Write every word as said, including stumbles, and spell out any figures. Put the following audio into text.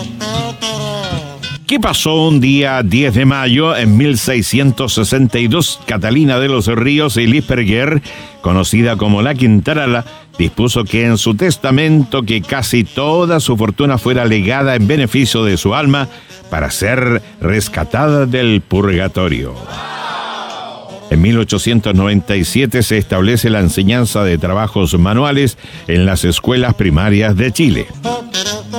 ¿Qué pasó un día diez de mayo en mil seiscientos sesenta y dos? Catalina de los Ríos y Lisperguer, conocida como la Quintrala, dispuso que en su testamento que casi toda su fortuna fuera legada en beneficio de su alma para ser rescatada del purgatorio. En mil ochocientos noventa y siete se establece la enseñanza de trabajos manuales en las escuelas primarias de Chile.